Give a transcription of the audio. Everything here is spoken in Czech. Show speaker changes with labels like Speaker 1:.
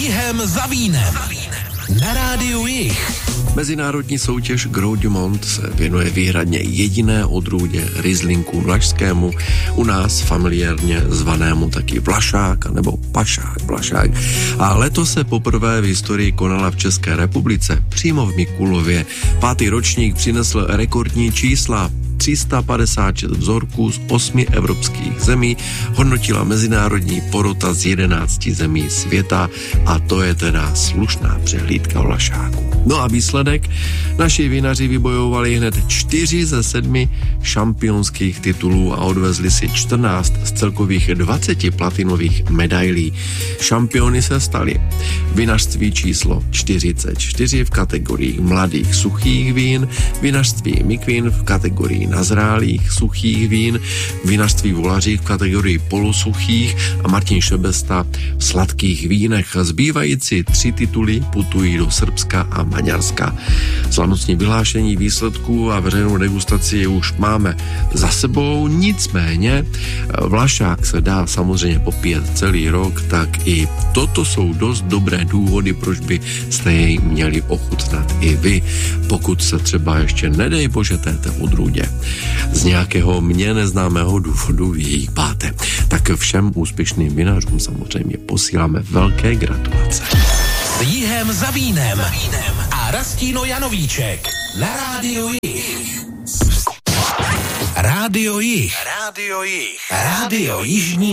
Speaker 1: Jihem za vínem. Na rádiu Jih.
Speaker 2: Mezinárodní soutěž Gros du Monde se věnuje výhradně jediné odrůdě Rieslinku vlašskému, u nás familiárně zvanému taky Vlašák nebo Vlašák. A letos se poprvé v historii konala v České republice, přímo v Mikulově. 5. ročník přinesl rekordní čísla. 356 vzorků z 8 evropských zemí hodnotila mezinárodní porota z 11 zemí světa a to je teda slušná přehlídka Vlašáků. No a výsledek? Naši vinaři vybojovali hned 4 ze 7 šampionských titulů a odvezli si 14 z celkových 20 platinových medailí. Šampiony se stali vinařství číslo 44 v kategorii mladých suchých vín, vinařství Mikvin v kategorii nazrálých suchých vín, vinařství Volařík v kategorii polosuchých a Martin Šebesta v sladkých vínech. Zbývající 3 tituly putují do Srbska a Maďarska. Slavnostní vyhlášení výsledků a veřejnou degustaci už máme za sebou, nicméně Vlašák se dá samozřejmě popíjet celý rok, tak i toto jsou dost dobré důvody, proč byste jej měli ochutnat i vy, pokud se třeba ještě nedej bože této odrůdě z nějakého mně neznámého důvodu hýbáte. Tak všem úspěšným vinařům samozřejmě posíláme velké gratulace.
Speaker 1: S Jihem za vínem a Rastino Janovíček na rádiu Jih. Rádio Jih. Rádio Jižní